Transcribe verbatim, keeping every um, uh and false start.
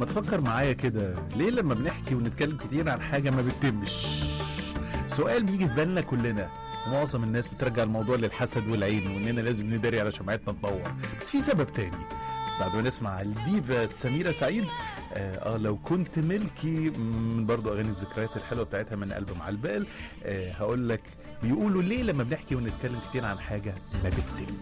ما تفكر معايا كده، ليه لما بنحكي ونتكلم كتير عن حاجة ما بتتمش؟ سؤال بيجي في بالنا كلنا، ومعظم الناس بترجع الموضوع للحسد والعين واننا لازم نداري على شمعتنا تنور. بس في سبب تاني. بعد ما نسمع الديفا سميرة سعيد آه, اه لو كنت ملكي، من برضو اغاني الذكريات الحلوه بتاعتها من قلب مع البال. آه هقول لك بيقولوا ليه لما بنحكي ونتكلم كتير عن حاجه ما بتتمش.